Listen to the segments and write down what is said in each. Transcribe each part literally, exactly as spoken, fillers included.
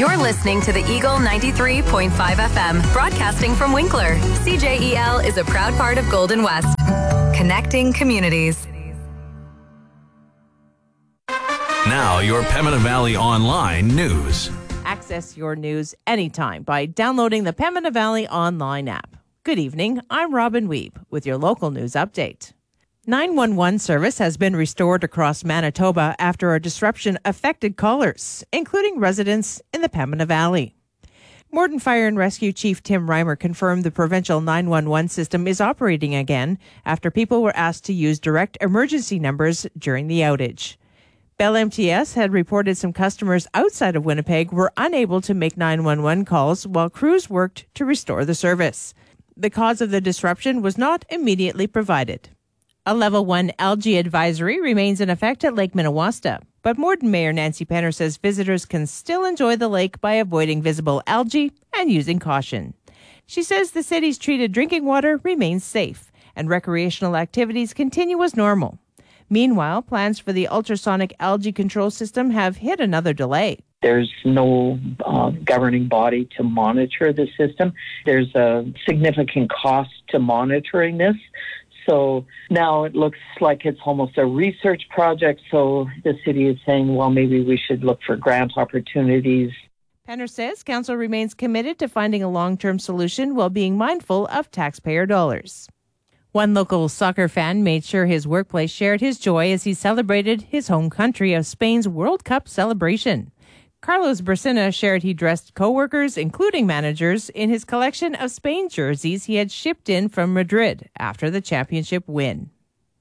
You're listening to the Eagle ninety-three point five F M, broadcasting from Winkler. C J E L is a proud part of Golden West, connecting communities. Now, your Pembina Valley Online news. Access your news anytime by downloading the Pembina Valley Online app. Good evening, I'm Robin Weeb with your local news update. nine one one service has been restored across Manitoba after a disruption affected callers, including residents in the Pembina Valley. Morden Fire and Rescue Chief Tim Reimer confirmed the provincial nine one one system is operating again after people were asked to use direct emergency numbers during the outage. Bell M T S had reported some customers outside of Winnipeg were unable to make nine one one calls while crews worked to restore the service. The cause of the disruption was not immediately provided. A Level one algae advisory remains in effect at Lake Minnewaska, but Morden Mayor Nancy Penner says visitors can still enjoy the lake by avoiding visible algae and using caution. She says the city's treated drinking water remains safe and recreational activities continue as normal. Meanwhile, plans for the ultrasonic algae control system have hit another delay. There's no uh, governing body to monitor the system. There's a significant cost to monitoring this. So now it looks like it's almost a research project. So the city is saying, well, maybe we should look for grant opportunities. Penner says council remains committed to finding a long-term solution while being mindful of taxpayer dollars. One local soccer fan made sure his workplace shared his joy as he celebrated his home country of Spain's World Cup celebration. Carlos Brasina shared he dressed co-workers, including managers, in his collection of Spain jerseys he had shipped in from Madrid after the championship win.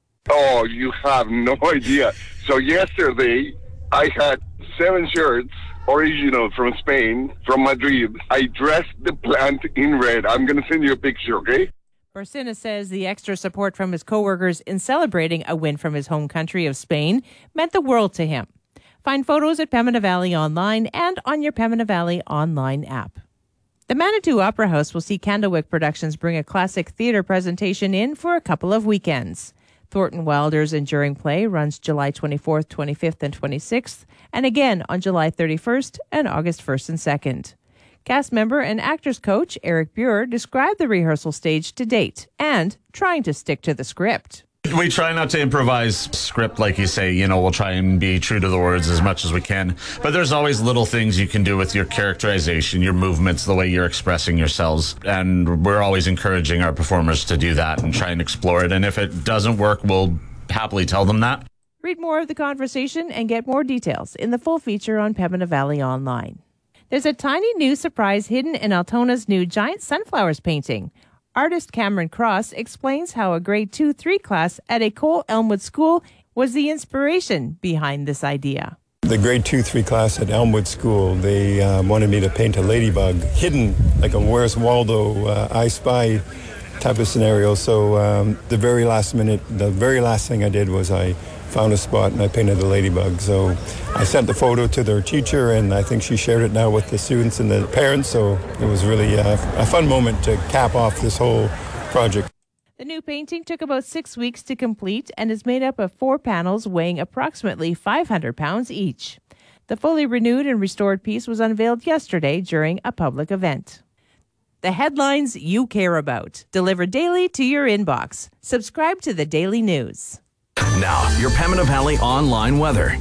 Oh, you have no idea. So yesterday, I had seven shirts, original from Spain, from Madrid. I dressed the plant in red. I'm going to send you a picture, okay? Brasina says the extra support from his co-workers in celebrating a win from his home country of Spain meant the world to him. Find photos at Pembina Valley Online and on your Pembina Valley Online app. The Manitou Opera House will see Candlewick Productions bring a classic theatre presentation in for a couple of weekends. Thornton Wilder's enduring play runs July twenty-fourth, twenty-fifth, and twenty-sixth, and again on July thirty-first and August first and second. Cast member and actors coach Eric Buer described the rehearsal stage to date and trying to stick to the script. We try not to improvise script like you say, you know, we'll try and be true to the words as much as we can. But there's always little things you can do with your characterization, your movements, the way you're expressing yourselves. And we're always encouraging our performers to do that and try and explore it. And if it doesn't work, we'll happily tell them that. Read more of the conversation and get more details in the full feature on Pembina Valley Online. There's a tiny new surprise hidden in Altona's new giant sunflowers painting. Artist Cameron Cross explains how a grade two three class at École Elmwood School was the inspiration behind this idea. The grade two three class at Elmwood School, they uh, wanted me to paint a ladybug hidden, like a Where's Waldo, uh, I Spy type of scenario. So um, the very last minute, the very last thing I did was I found a spot and I painted the ladybug. So I sent the photo to their teacher and I think she shared it now with the students and the parents. So it was really a, a fun moment to cap off this whole project. The new painting took about six weeks to complete and is made up of four panels weighing approximately five hundred pounds each. The fully renewed and restored piece was unveiled yesterday during a public event. The headlines you care about, delivered daily to your inbox. Subscribe to the Daily News. Now, your Pembina Valley Online weather.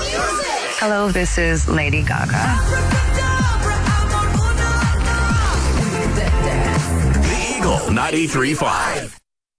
Hello, this is Lady Gaga. The Eagle ninety-three point five.